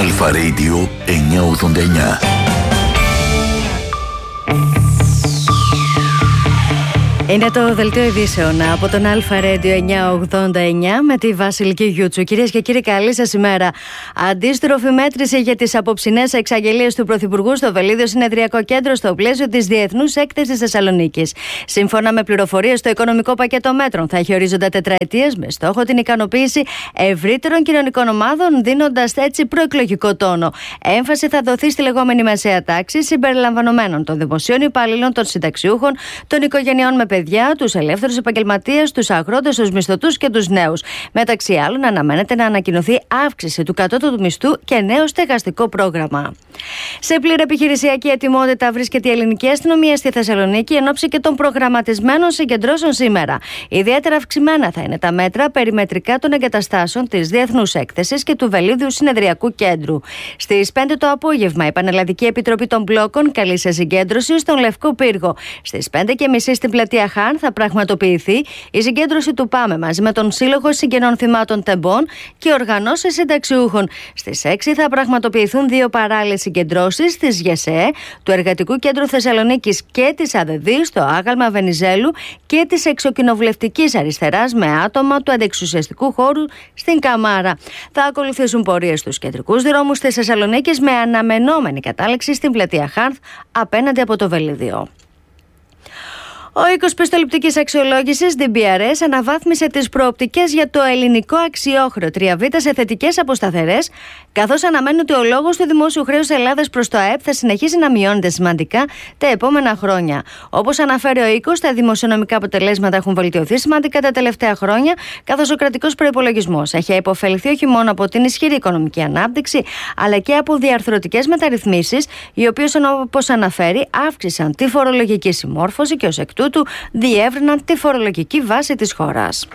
Αλφα Radio 989. Είναι το δελτίο ειδήσεων από τον Αλφα Radio 989 με τη Βασιλική Γιούτσου. Κυρίες και κύριοι, καλή σας ημέρα. Αντίστροφη μέτρηση για τις απόψινές εξαγγελίες του Πρωθυπουργού στο Βελίδιο Συνεδριακό Κέντρο στο πλαίσιο της Διεθνούς Έκθεσης Θεσσαλονίκης. Σύμφωνα με πληροφορίες, το οικονομικό πακέτο μέτρων θα έχει ορίζοντα τετραετίες με στόχο την ικανοποίηση ευρύτερων κοινωνικών ομάδων, δίνοντας έτσι προεκλογικό τόνο. Έμφαση θα δοθεί στη λεγόμενη μεσαία τάξη, συμπεριλαμβανομένων των δημοσίων υπαλλήλων, των συνταξιούχων, των οικογενειών με παιδιά, τους ελεύθερους επαγγελματίες, τους αγρότες, τους μισθωτούς και τους νέους. Μεταξύ άλλων, αναμένεται να ανακοινωθεί αύξηση του κατώτατου μισθού και νέο στεγαστικό πρόγραμμα. Σε πλήρη επιχειρησιακή ετοιμότητα βρίσκεται η ελληνική αστυνομία στη Θεσσαλονίκη εν ώψη και των προγραμματισμένων συγκεντρώσεων σήμερα. Ιδιαίτερα αυξημένα θα είναι τα μέτρα περιμετρικά των εγκαταστάσεων της Διεθνούς Έκθεσης και του Βελίδιου Συνεδριακού Κέντρου. Στις 5 το απόγευμα, η Πανελλαδική Επιτροπή των Μπλόκων καλεί σε συγκέντρωση στον Λευκό Πύργο. Στις 5:30 στην πλατεία Χάν θα πραγματοποιηθεί η συγκέντρωση του ΠΑΜΕ μαζί με τον Σύλλογο Συγγενών Θυμάτων Τεμπών και οργανώσεις συνταξιούχων. Στις 6 θα πραγματοποιηθούν δύο παράλληλες συγκεντρώσεις της ΓΕΣΕ, του Εργατικού Κέντρου Θεσσαλονίκης και της ΑΔΔ στο Άγαλμα Βενιζέλου και της Εξοκοινοβουλευτικής Αριστεράς με άτομα του αντεξουσιαστικού χώρου στην Καμάρα. Θα ακολουθήσουν πορείες στους κεντρικούς δρόμους της Θεσσαλονίκης με αναμενόμενη κατάληξη στην πλατεία Χάνθ απέναντι από το Βελίδιο. Ο οίκος πιστοληπτικής αξιολόγησης DBRS αναβάθμισε τις προοπτικές για το ελληνικό αξιόχρεο 3β σε θετικές από σταθερές, καθώς αναμένει ότι ο λόγος του δημόσιου χρέους Ελλάδας προς το ΑΕΠ θα συνεχίσει να μειώνεται σημαντικά τα επόμενα χρόνια. Όπως αναφέρει ο οίκος, τα δημοσιονομικά αποτελέσματα έχουν βελτιωθεί σημαντικά τα τελευταία χρόνια, καθώς ο κρατικός προϋπολογισμός έχει υποφεληθεί όχι μόνο από την ισχυρή οικονομική ανάπτυξη, αλλά και από διαρθρωτικές μεταρρυθμίσεις, οι οποίες, όπως αναφέρει, αύξησαν τη φορολογική συμμόρφωση και ως εκ τούτου διεύρυναν τη φορολογική βάση της χώρας.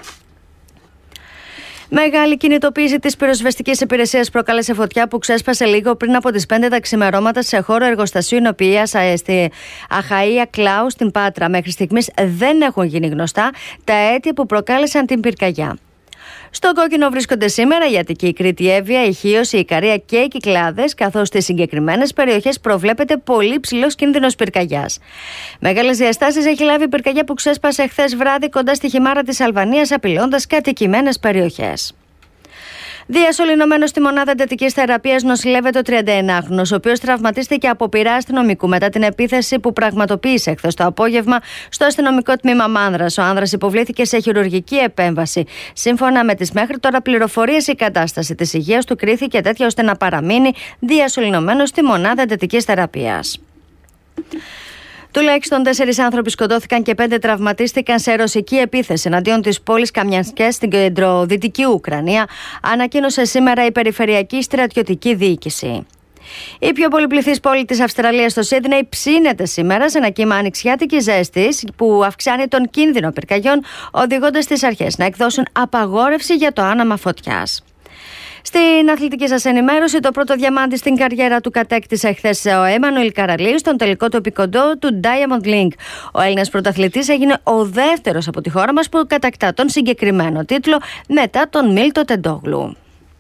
Μεγάλη κινητοποίηση της πυροσβεστικής υπηρεσίας προκάλεσε φωτιά που ξέσπασε λίγο πριν από τις 5 τα ξημερώματα σε χώρο εργοστασίου εινοποιείας στη Αχαΐα Κλάου στην Πάτρα. Μέχρι στιγμής δεν έχουν γίνει γνωστά τα αίτια που προκάλεσαν την πυρκαγιά. Στο κόκκινο βρίσκονται σήμερα η Αττική, η Κρήτη, η Εύβοια, η Χίος, η Ικαρία και οι Κυκλάδες, καθώς στις συγκεκριμένες περιοχές προβλέπεται πολύ ψηλός κίνδυνος πυρκαγιάς. Μεγάλες διαστάσεις έχει λάβει η πυρκαγιά που ξέσπασε χθες βράδυ κοντά στη Χιμάρα της Αλβανίας, απειλώντας κατοικημένες περιοχές. Διασωληνωμένος στη μονάδα εντατικής θεραπείας νοσηλεύεται ο 31χρονος, ο οποίος τραυματίστηκε από πυρά αστυνομικού μετά την επίθεση που πραγματοποίησε χθες το απόγευμα στο αστυνομικό τμήμα Μάνδρας. Ο άνδρας υποβλήθηκε σε χειρουργική επέμβαση. Σύμφωνα με τις μέχρι τώρα πληροφορίες, η κατάσταση της υγείας του κρίθηκε τέτοια ώστε να παραμείνει διασωληνωμένος στη μονάδα εντατικής θεραπείας. Τουλάχιστον 4 άνθρωποι σκοτώθηκαν και 5 τραυματίστηκαν σε ρωσική επίθεση εναντίον της πόλης Καμιανσκές στην κεντροδυτική Ουκρανία, ανακοίνωσε σήμερα η Περιφερειακή Στρατιωτική Διοίκηση. Η πιο πολυπληθής πόλη της Αυστραλίας, το Σίδνεϊ, ψήνεται σήμερα σε ένα κύμα ανοιξιάτικης ζέστης που αυξάνει τον κίνδυνο πυρκαγιών, οδηγώντας τις αρχές να εκδώσουν απαγόρευση για το άναμα φωτιάς. Στην αθλητική σας ενημέρωση, το πρώτο διαμάντι στην καριέρα του κατέκτησε χθες ο Εμμανουήλ Καραλίου στον τελικό τοπικοντό του Diamond League. Ο Έλληνας πρωταθλητής έγινε ο δεύτερος από τη χώρα μας που κατακτά τον συγκεκριμένο τίτλο μετά τον Μίλτο Τεντόγλου.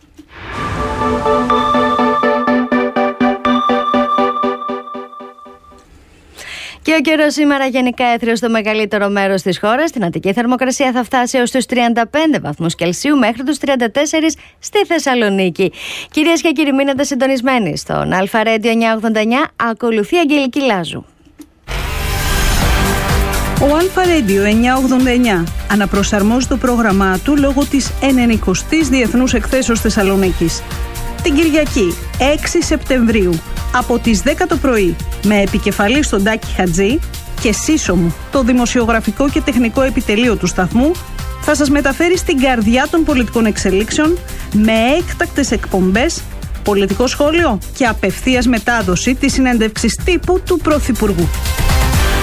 Και ο καιρός σήμερα γενικά έθριο στο μεγαλύτερο μέρος της χώρας. Στην Αττική θερμοκρασία θα φτάσει έως τους 35 βαθμούς Κελσίου μέχρι τους 34 στη Θεσσαλονίκη. Κυρίες και κύριοι, μείνετε συντονισμένοι στον Αλφα Radio 989. Ακολουθεί η Αγγελική Λάζου. Ο Αλφα Radio 989 αναπροσαρμόζει το πρόγραμμά του λόγω της 90ης Διεθνούς Εκθέσεως Θεσσαλονίκης. Την Κυριακή 6 Σεπτεμβρίου από τις 10 το πρωί με επικεφαλή στον Τάκη Χατζή και σύσσωμο το δημοσιογραφικό και τεχνικό επιτελείο του σταθμού, θα σας μεταφέρει στην καρδιά των πολιτικών εξελίξεων με έκτακτες εκπομπές, πολιτικό σχόλιο και απευθείας μετάδοση της συνέντευξης τύπου του Πρωθυπουργού.